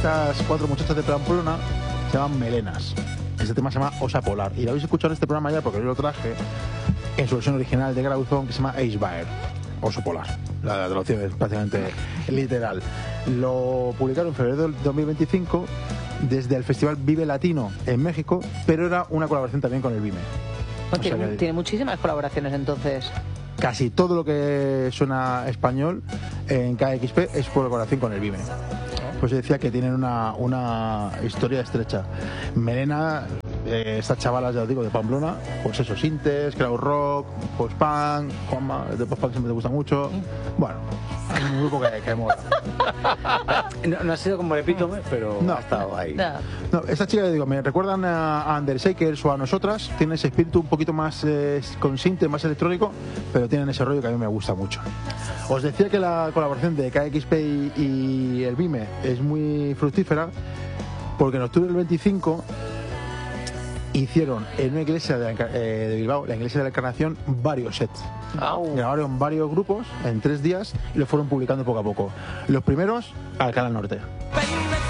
estas 4 muchachas de Pamplona se llaman Melenas. Este tema se llama Osa Polar. Y lo habéis escuchado en este programa ya porque yo lo traje en su versión original de Grauzón, que se llama Eisbär, Oso Polar. La traducción es prácticamente literal. Lo publicaron en febrero del 2025 desde el Festival Vive Latino en México, pero era una colaboración también con el Vime. Tiene muchísimas colaboraciones entonces. Casi todo lo que suena español en KXP es colaboración con el Vime. Pues decía que tienen una historia estrecha. Melena, estas chavalas, ya os digo, de Pamplona, pues eso, sintes, crowd rock, post-punk, Juanma, de post-punk siempre te gusta mucho. Bueno, es un grupo que mola. No ha sido como el epítome, pero No. ha estado ahí. No, estas chicas, digo, me recuerdan a Undershakers o a nosotras. Tienen ese espíritu un poquito más con sinte, más electrónico, pero tienen ese rollo que a mí me gusta mucho. Os decía que la colaboración de KXP y el Vime es muy fructífera porque en octubre del 25 hicieron en una iglesia de Bilbao, la iglesia de la Encarnación, varios sets. Grabaron varios grupos en 3 días y los fueron publicando poco a poco. Los primeros, Alcalá Norte.